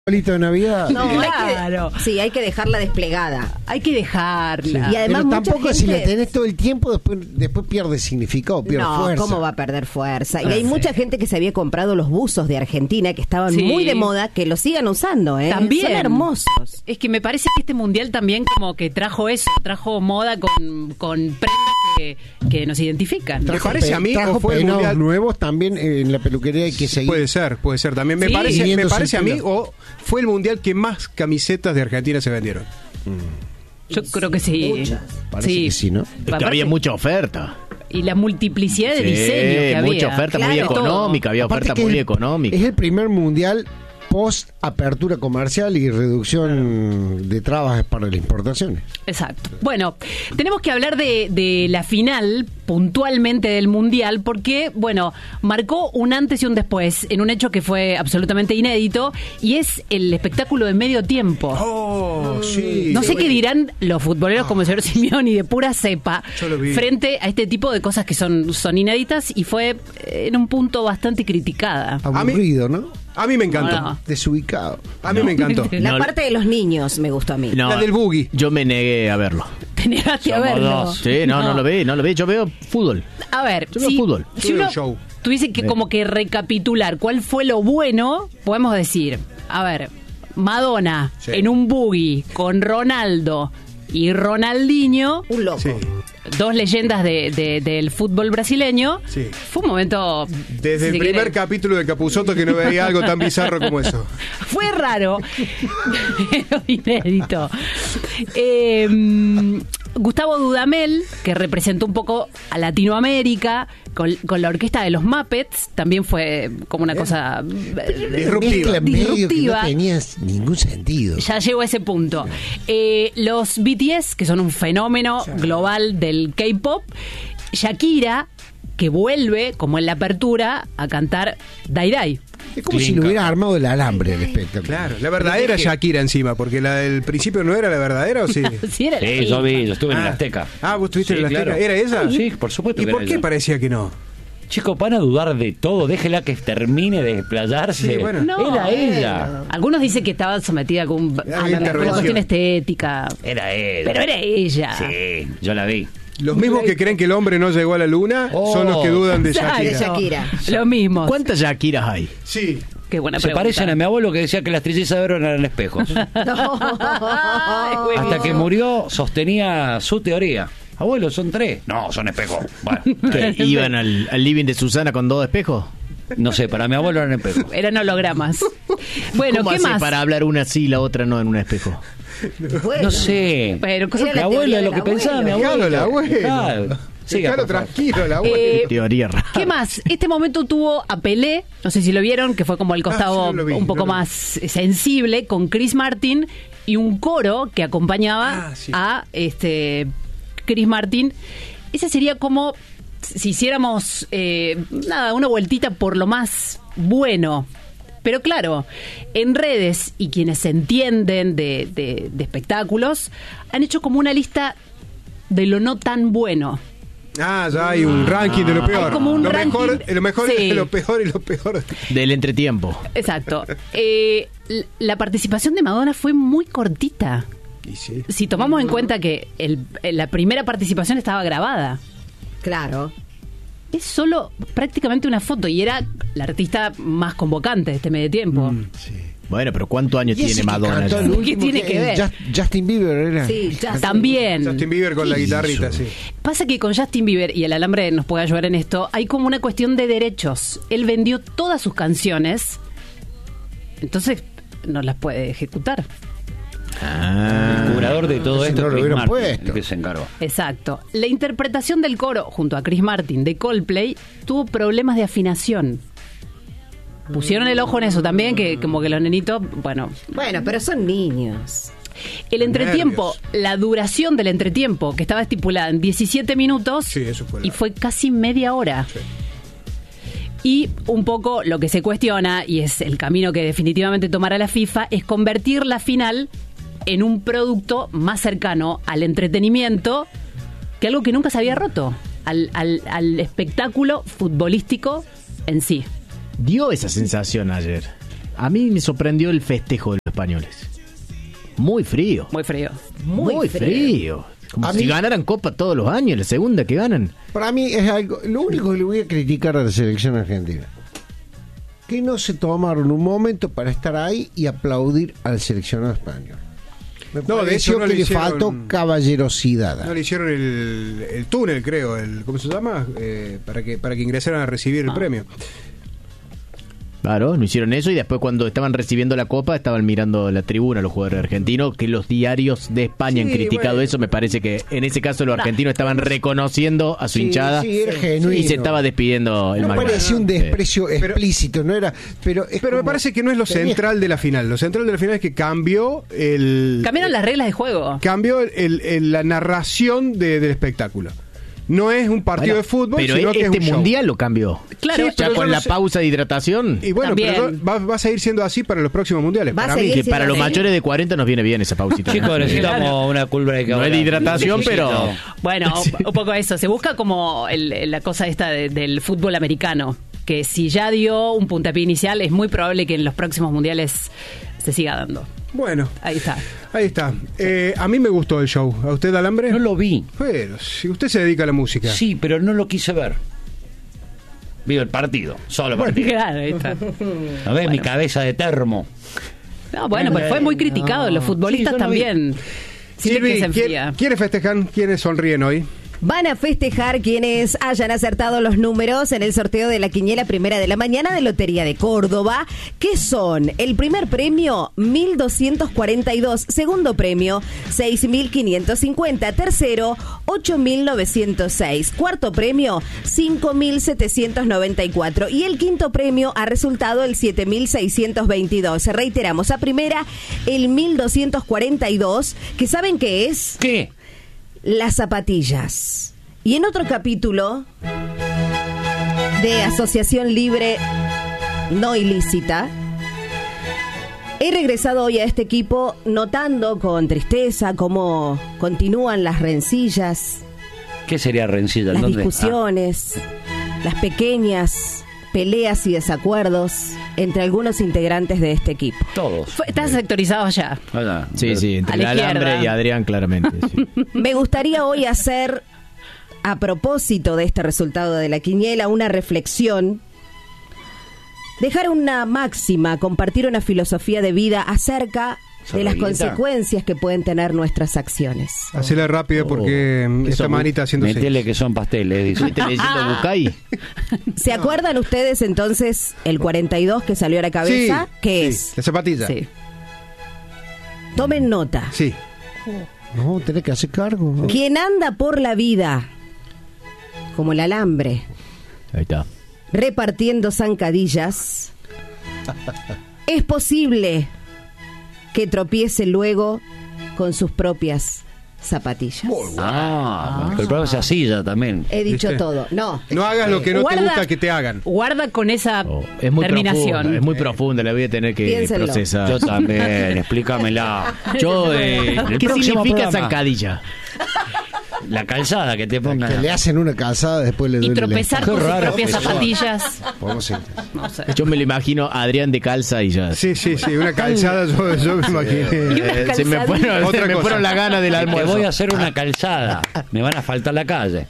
arbolito de Navidad. No, Claro. hay que dejarla desplegada. Hay que dejarla. Y además pero mucha tampoco si gente- la tenés todo el tiempo, después pierde significado, pierde No, fuerza. ¿cómo va a perder fuerza? Y hay mucha gente que se había comprado los buzos de Argentina que estaban Sí. muy de moda, que los sigan usando, ¿eh? También. Son hermosos. Es que me parece que este mundial también como que trajo eso, trajo moda con prendas que nos identifican. ¿Me parece a mí trajo o fue el peinados mundial? nuevos también en la peluquería hay que seguir. Puede ser también. Me Sí. parece Siguiendo a mí su o fue el mundial que más camisetas de Argentina se vendieron. Yo creo que sí. Parece que sí, ¿no? Es que Aparte- había mucha oferta. Y la multiplicidad de Sí, diseños que había. mucha oferta muy Claro. económica, había Aparte oferta que muy es- económica. Es el primer mundial post apertura comercial y reducción de trabas para las importaciones. Exacto. Bueno, tenemos que hablar de la final puntualmente del Mundial porque, bueno, marcó un antes y un después en un hecho que fue absolutamente inédito y es el espectáculo de medio tiempo. Oh, sí. No sé qué dirán los futboleros como el señor Simeoni de pura cepa Yo lo vi. frente a este tipo de cosas que son inéditas y fue en un punto bastante criticada. Aburrido, ¿no? A mí me encantó. No. Desubicado. A mí me encantó. La No. parte de los niños me gustó a mí. No, La del boogie. Yo me negué a verlo. Te negaste a Somos verlo. dos. Sí, no lo vi. Yo veo fútbol. A ver, Yo veo fútbol. si Yo veo uno show. tuviese que como que recapitular cuál fue lo bueno, podemos decir, a ver, Madonna Sí. en un buggy con Ronaldo y Ronaldinho, Un loco. Sí. dos leyendas del fútbol brasileño. Sí. Fue un momento... Desde si el primer querés, capítulo de Capusotto que no veía algo tan bizarro como eso. fue raro, pero inédito. Gustavo Dudamel, que representó un poco a Latinoamérica con la orquesta de los Muppets, también fue como una cosa Disruptiva. Mezcla en medio que no disruptiva. tenía ningún sentido. Ya llegó a ese punto. Los BTS, que son un fenómeno global del K-pop. Shakira, que vuelve, como en la apertura, a cantar Dai Dai. Es como si lo hubiera armado el alambre el espectáculo. Claro, la verdadera Shakira encima, porque la del principio no era la verdadera, ¿o sí? Sí, era Sí, yo estuve en el Azteca. Ah, vos estuviste Sí, en la Azteca. claro. ¿Era ella? Sí, por supuesto ¿Y que por era qué ella. parecía que no? Chicos, van a dudar de todo, déjela que termine de explayarse. Sí, bueno. No, Era ella. Algunos dicen que estaba sometida con Había una intervención. cuestión estética. Era ella. Pero era ella. Sí, yo la vi. Los mismos que creen que el hombre no llegó a la luna son los que dudan de Exacto. Shakira. Shakira. Lo mismo. ¿Cuántas Shakiras hay? Sí. Qué buena Se pregunta. parecen a mi abuelo que decía que las trillizas de oro eran espejos. Ay, Hasta que murió, sostenía su teoría. Abuelo, son 3. No, son espejos. Bueno, ¿Que iban al living de Susana con 2 espejos? no sé, para mi abuelo eran espejos. Eran hologramas. Bueno, ¿Cómo ¿qué hace más? para hablar una sí y la otra no en un espejo? Bueno, No sé. Pero, Era Mi la abuelo teoría es lo del que pensaba mi abuelo. abuelo. Dejalo al abuelo. Claro. Siga, Dejalo por favor. tranquilo al abuelo. Teoría rara. ¿Qué más? Este momento tuvo a Pelé, no sé si lo vieron, que fue como el costado sí, lo vi, un poco yo lo vi. más sensible, con Chris Martin y un coro que acompañaba Ah, sí. a Chris Martin. Ese sería como si hiciéramos una vueltita por lo más bueno. Pero claro, en redes y quienes entienden de espectáculos han hecho como una lista de lo no tan bueno. Ah, ya hay un ranking de lo peor. Hay como un lo ranking. mejor Sí. es de lo peor y lo peor. Del entretiempo. Exacto. La participación de Madonna fue muy cortita. Y sí. Si tomamos en cuenta que la primera participación estaba grabada, Claro. es solo prácticamente una foto y era la artista más convocante de este medio tiempo. Bueno, pero ¿cuántos años Y ese tiene que Madonna? cantó ya? el último, ¿Qué tiene que ver? Justin Bieber era. Sí, ya. También. Justin Bieber con la ¿Qué guitarrita, hizo? sí. Pasa que con Justin Bieber, y el alambre nos puede ayudar en esto, hay como una cuestión de derechos. Él vendió todas sus canciones, entonces no las puede ejecutar. El curador de todo Si esto no lo es Chris hubieran Martin, puesto. el que se encargó. Exacto. La interpretación del coro junto a Chris Martin de Coldplay tuvo problemas de afinación. Pusieron el ojo en eso también, que como que los nenitos, bueno. Bueno, pero son niños. El entretiempo, Nervios. la duración del entretiempo, que estaba estipulada en 17 minutos, Sí, eso fue y largo. fue casi media hora. Sí. Y un poco lo que se cuestiona, y es el camino que definitivamente tomará la FIFA, es convertir la final en un producto más cercano al entretenimiento que algo que nunca se había roto, al espectáculo futbolístico en sí. Dio esa sensación ayer. A mí me sorprendió el festejo de los españoles. Muy frío. Muy frío. Muy frío. Como A si mí- ganaran Copa todos los años, la segunda que ganan. Para mí es algo, lo único que le voy a criticar a la selección argentina, que no se tomaron un momento para estar ahí y aplaudir al seleccionado español. Me No, de pareció hecho, no que le le hicieron- faltó caballerosidad. No le hicieron el túnel, creo, ¿cómo se llama? Para que ingresaran a recibir el premio. Claro, no hicieron eso y después cuando estaban recibiendo la Copa estaban mirando la tribuna los jugadores argentinos, que los diarios de España Sí, han criticado bueno. eso. Me parece que en ese caso los argentinos estaban reconociendo a su Sí, hinchada sí, era genuino. y se estaba despidiendo el No Magno. parecía un desprecio Pero- explícito, no era. Pero Pero me como- parece que no es lo tenía- central de la final. Lo central de la final es que cambió Cambiaron las reglas de juego. cambió la narración del espectáculo. No es un partido Bueno, de fútbol, pero sino que es este un show. mundial lo cambió. Claro. Sí, Ya pero con yo la no sé- pausa de hidratación. Y bueno, También. pero va a seguir siendo así para los próximos mundiales. Va a Para mí. seguir Que para los Sí. mayores de 40 nos viene bien esa pausita. Chicos, necesitamos una cool break No ahora. es de hidratación, pero- Bueno, un poco eso. Se busca como la cosa esta del fútbol americano, que si ya dio un puntapié inicial, es muy probable que en los próximos mundiales se siga dando. Bueno, Ahí está. ahí está. A mí me gustó el show. ¿A usted, Alambre? No lo vi. Pero si usted se dedica a la música. Sí, pero no lo quise ver. Vi el partido, solo el partido. Claro, ahí está. A ver, mi cabeza de termo. No, bueno, pues fue muy criticado. Los futbolistas Sí, yo lo vi. también. Sienten que se enfría. ¿quiénes festejan? ¿Quiénes sonríen hoy? Van a festejar quienes hayan acertado los números en el sorteo de la quiniela primera de la mañana de Lotería de Córdoba, que son el primer premio 1.242, segundo premio 6.550, tercero 8.906, cuarto premio 5.794 y el quinto premio ha resultado el 7.622. Reiteramos, a primera el 1.242, que ¿saben qué es? ¿Qué? Las zapatillas. Y en otro capítulo de Asociación Libre No Ilícita, he regresado hoy a este equipo notando con tristeza cómo continúan las rencillas, ¿Qué sería rencilla? las ¿Dónde? discusiones, las pequeñas peleas y desacuerdos entre algunos integrantes de este equipo. Todos. Están sectorizados ya. Allá. Sí, entre A el la izquierda. Alambre y Adrián claramente. Sí. Me gustaría hoy hacer, a propósito de este resultado de la quiniela, una reflexión, dejar una máxima, compartir una filosofía de vida acerca de las Zorrillita. consecuencias que pueden tener nuestras acciones. Hacela rápido porque esta Son- manita haciendo Metele que son pasteles, dice. ¿Estuviste leyendo Bucay? ¿Se acuerdan ustedes entonces el 42 que salió a la cabeza? ¿Qué es? La zapatilla. Sí. Tomen nota. Sí. No, tenés que hacer cargo. Quien anda por la vida como el alambre, Ahí está. repartiendo zancadillas, es posible que tropiece luego con sus propias zapatillas. Ah, el problema es la silla también. He dicho ¿Viste? todo. No. No hagas lo que no te Guarda- gusta que te hagan. Guarda con esa Oh, es muy terminación. profunda, es muy profunda, la voy a tener que Piénsenlo. procesar. Yo también, explícamela. Yo, El ¿qué próximo significa programa. zancadilla? La calzada que te Que le pongan. hacen una calzada, después le Y duele la tropezar espalda. con sus raro, propias profesor. zapatillas. Podemos ir. No sé. Yo me lo imagino a Adrián de calza y ya. Sí, una calzada yo me imaginé. Y una Se me calzadilla. fueron, Otra se me cosa. fueron las ganas del Te almuerzo. voy a hacer una calzada. Me van a faltar la calle.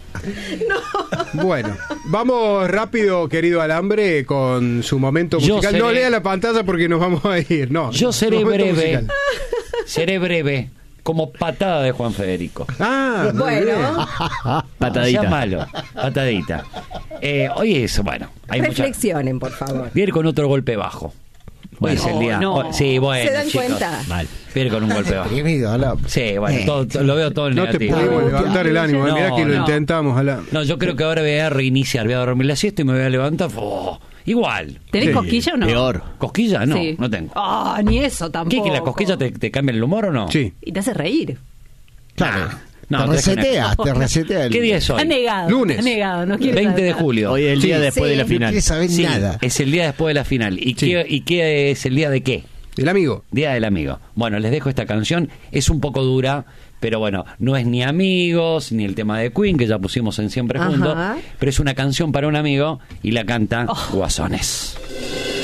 Bueno, vamos rápido, querido Alambre, con su momento Yo musical. No seré- lea la pantalla porque nos vamos a ir. No. Yo seré Momento breve. musical. Seré breve. Como patada de Juan Federico. Ah, muy bien. Bueno, No Patadita. sea malo. Patadita. Hoy es, bueno. Hay mucha... reflexionen, por favor. Viene con otro golpe bajo. Hoy es el día. no. hoy- Sí, bueno. ¿Se dan chicos. cuenta? Mal. Viene con un golpe bajo. Deprimido, Alam. Sí, bueno, lo veo todo en No te negativo. pudimos levantar el ánimo. No, Mirá que lo no. intentamos. Alam. No, yo creo que ahora voy a reiniciar, voy a dormir la siesta y me voy a levantar. Igual. ¿Tenés Sí. cosquilla o no? Peor. ¿Cosquilla? No, Sí. no tengo. Ah, ni eso ¿Qué? tampoco. ¿Que la cosquilla te cambia el humor o no? Sí. Y te hace reír. Claro. Te resetea. ¿Qué día es Ha hoy? negado. Lunes. Ha negado. No quiere 20 de saber. julio. Hoy es el día Sí. después de la Sí. No final. quiere saber Sí, nada. es el día después de la final. ¿Y, Sí. qué es el día de qué? El amigo. Día del amigo. Bueno, les dejo esta canción. Es un poco dura, pero bueno, no es ni amigos, ni el tema de Queen, que ya pusimos en Siempre Juntos, Ajá. pero es una canción para un amigo y la canta Guasones.